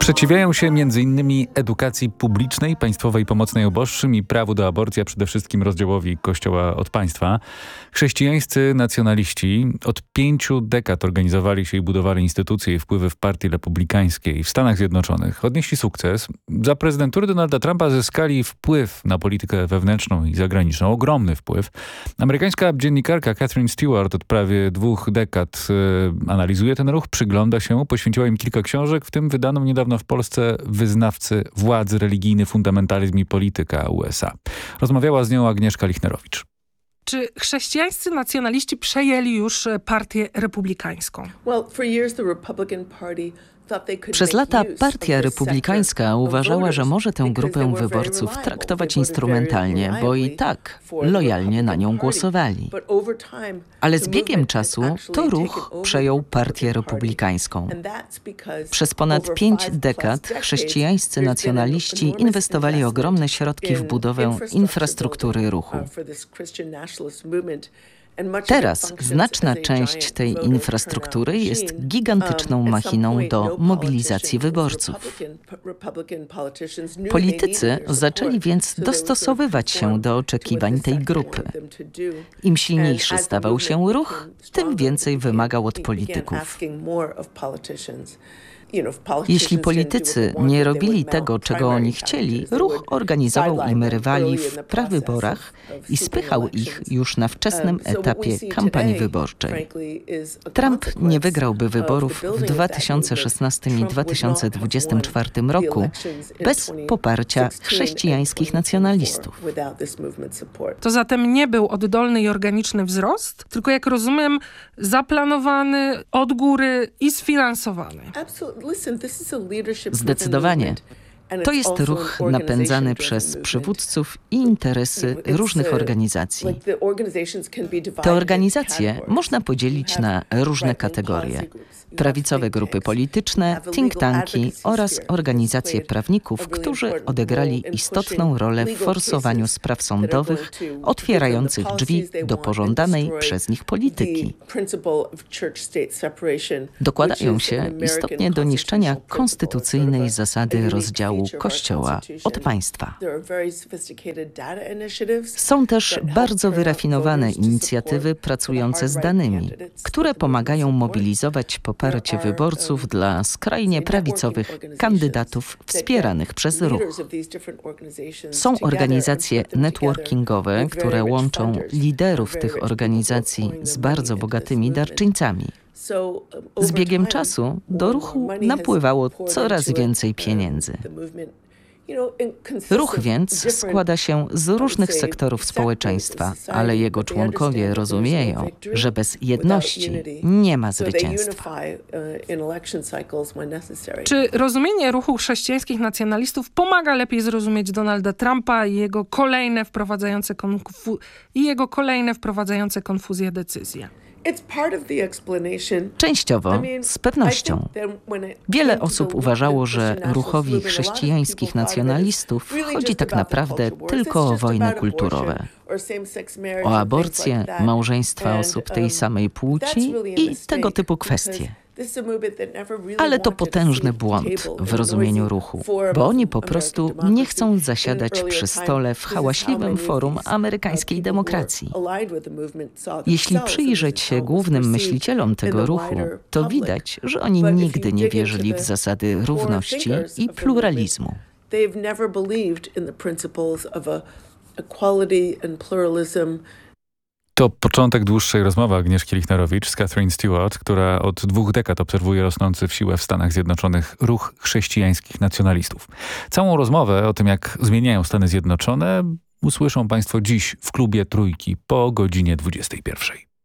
Sprzeciwiają się m.in. edukacji publicznej, państwowej pomocnej uboższym i prawu do aborcji, a przede wszystkim rozdziałowi Kościoła od państwa. Chrześcijańscy nacjonaliści od 5 dekad organizowali się i budowali instytucje i wpływy w partii republikańskiej w Stanach Zjednoczonych. Odnieśli sukces. Za prezydentury Donalda Trumpa zyskali wpływ na politykę wewnętrzną i zagraniczną. Ogromny wpływ. Amerykańska dziennikarka Catherine Stewart od prawie 2 dekad analizuje ten ruch, przygląda się mu, poświęciła im kilka książek, w tym wydaną niedawno w Polsce Wyznawcy władzy, religijny fundamentalizm i polityka USA. Rozmawiała z nią Agnieszka Lichnerowicz. Czy chrześcijańscy nacjonaliści przejęli już partię republikańską? Przez lata Partia Republikańska uważała, że może tę grupę wyborców traktować instrumentalnie, bo i tak lojalnie na nią głosowali. Ale z biegiem czasu to ruch przejął Partię Republikańską. Przez ponad 5 dekad chrześcijańscy nacjonaliści inwestowali ogromne środki w budowę infrastruktury ruchu. Teraz znaczna część tej infrastruktury jest gigantyczną machiną do mobilizacji wyborców. Politycy zaczęli więc dostosowywać się do oczekiwań tej grupy. Im silniejszy stawał się ruch, tym więcej wymagał od polityków. Jeśli politycy nie robili tego, czego oni chcieli, ruch organizował im rywali w prawyborach i spychał ich już na wczesnym etapie kampanii wyborczej. Trump nie wygrałby wyborów w 2016 i 2024 roku bez poparcia chrześcijańskich nacjonalistów. To zatem nie był oddolny i organiczny wzrost, tylko jak rozumiem zaplanowany od góry i sfinansowany. Zdecydowanie. To jest ruch napędzany przez przywódców i interesy różnych organizacji. Te organizacje można podzielić na różne kategorie. Prawicowe grupy polityczne, think tanki oraz organizacje prawników, którzy odegrali istotną rolę w forsowaniu spraw sądowych, otwierających drzwi do pożądanej przez nich polityki. Dokładają się istotnie do niszczenia konstytucyjnej zasady rozdziału Kościoła od państwa. Są też bardzo wyrafinowane inicjatywy pracujące z danymi, które pomagają mobilizować poparcie wyborców dla skrajnie prawicowych kandydatów wspieranych przez ruch. Są organizacje networkingowe, które łączą liderów tych organizacji z bardzo bogatymi darczyńcami. Z biegiem czasu do ruchu napływało coraz więcej pieniędzy. Ruch więc składa się z różnych sektorów społeczeństwa, ale jego członkowie rozumieją, że bez jedności nie ma zwycięstwa. Czy rozumienie ruchu chrześcijańskich nacjonalistów pomaga lepiej zrozumieć Donalda Trumpa i jego kolejne wprowadzające konfuzję decyzje? Częściowo, z pewnością. Wiele osób uważało, że ruchowi chrześcijańskich nacjonalistów chodzi tak naprawdę tylko o wojny kulturowe. O aborcję, małżeństwa osób tej samej płci i tego typu kwestie. Ale to potężny błąd w rozumieniu ruchu, bo oni po prostu nie chcą zasiadać przy stole w hałaśliwym forum amerykańskiej demokracji. Jeśli przyjrzeć się głównym myślicielom tego ruchu, to widać, że oni nigdy nie wierzyli w zasady równości i pluralizmu. To początek dłuższej rozmowy Agnieszki Lichnerowicz z Catherine Stewart, która od 2 dekad obserwuje rosnący w siłę w Stanach Zjednoczonych ruch chrześcijańskich nacjonalistów. Całą rozmowę o tym, jak zmieniają Stany Zjednoczone, usłyszą Państwo dziś w Klubie Trójki po godzinie 21.